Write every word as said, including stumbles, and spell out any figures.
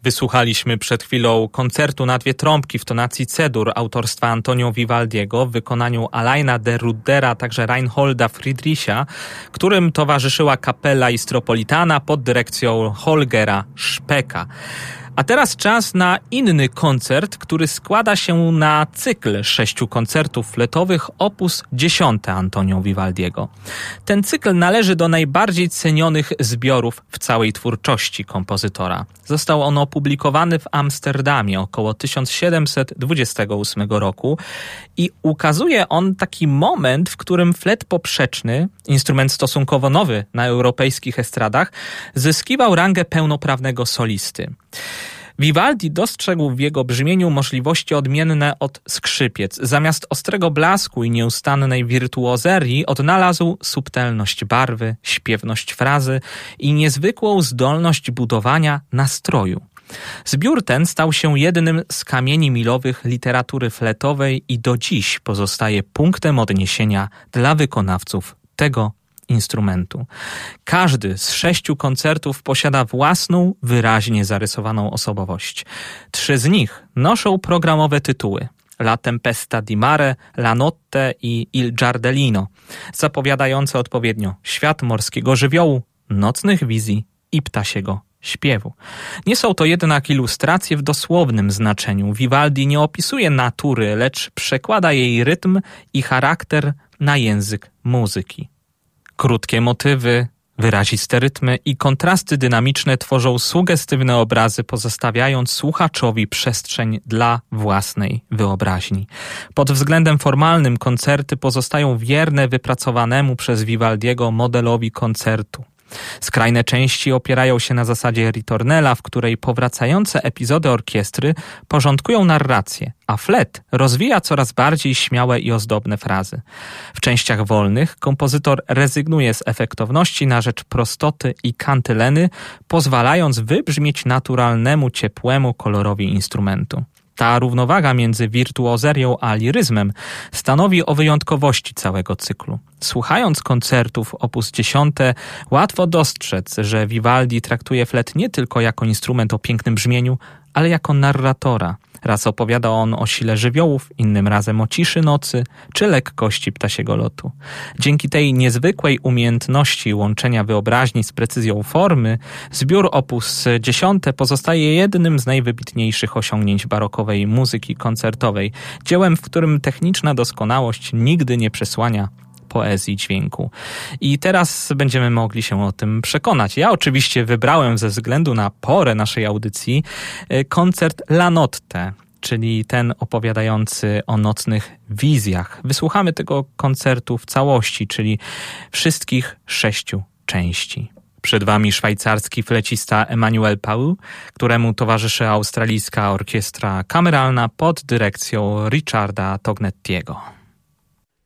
Wysłuchaliśmy przed chwilą koncertu na dwie trąbki w tonacji C-dur autorstwa Antonio Vivaldiego w wykonaniu Alaina de Ruddera, a także Reinholda Friedricha, którym towarzyszyła Kapella Istropolitana pod dyrekcją Holgera Szpeka. A teraz czas na inny koncert, który składa się na cykl sześciu koncertów fletowych opus dziesięć Antonio Vivaldiego. Ten cykl należy do najbardziej cenionych zbiorów w całej twórczości kompozytora. Został on opublikowany w Amsterdamie około tysiąc siedemset dwudziestego ósmego roku i ukazuje on taki moment, w którym flet poprzeczny, instrument stosunkowo nowy na europejskich estradach, zyskiwał rangę pełnoprawnego solisty. Vivaldi dostrzegł w jego brzmieniu możliwości odmienne od skrzypiec. Zamiast ostrego blasku i nieustannej wirtuozerii odnalazł subtelność barwy, śpiewność frazy i niezwykłą zdolność budowania nastroju. Zbiór ten stał się jednym z kamieni milowych literatury fletowej i do dziś pozostaje punktem odniesienia dla wykonawców tego instrumentu. Każdy z sześciu koncertów posiada własną, wyraźnie zarysowaną osobowość. Trzy z nich noszą programowe tytuły: La Tempesta di Mare, La Notte i Il Giardellino, zapowiadające odpowiednio świat morskiego żywiołu, nocnych wizji i ptasiego śpiewu. Nie są to jednak ilustracje w dosłownym znaczeniu. Vivaldi nie opisuje natury, lecz przekłada jej rytm i charakter na język muzyki. Krótkie motywy, wyraziste rytmy i kontrasty dynamiczne tworzą sugestywne obrazy, pozostawiając słuchaczowi przestrzeń dla własnej wyobraźni. Pod względem formalnym koncerty pozostają wierne wypracowanemu przez Vivaldiego modelowi koncertu. Skrajne części opierają się na zasadzie ritornella, w której powracające epizody orkiestry porządkują narrację, a flet rozwija coraz bardziej śmiałe i ozdobne frazy. W częściach wolnych kompozytor rezygnuje z efektowności na rzecz prostoty i kantyleny, pozwalając wybrzmieć naturalnemu, ciepłemu kolorowi instrumentu. Ta równowaga między wirtuozerią a liryzmem stanowi o wyjątkowości całego cyklu. Słuchając koncertów opus dziesięć, łatwo dostrzec, że Vivaldi traktuje flet nie tylko jako instrument o pięknym brzmieniu, ale jako narratora. Raz opowiada on o sile żywiołów, innym razem o ciszy nocy czy lekkości ptasiego lotu. Dzięki tej niezwykłej umiejętności łączenia wyobraźni z precyzją formy, zbiór opus dziesięć pozostaje jednym z najwybitniejszych osiągnięć barokowej muzyki koncertowej, dziełem, w którym techniczna doskonałość nigdy nie przesłania poezji dźwięku. I teraz będziemy mogli się o tym przekonać. Ja oczywiście wybrałem ze względu na porę naszej audycji koncert La Notte, czyli ten opowiadający o nocnych wizjach. Wysłuchamy tego koncertu w całości, czyli wszystkich sześciu części. Przed wami szwajcarski flecista Emmanuel Paul, któremu towarzyszy australijska orkiestra kameralna pod dyrekcją Richarda Tognettiego.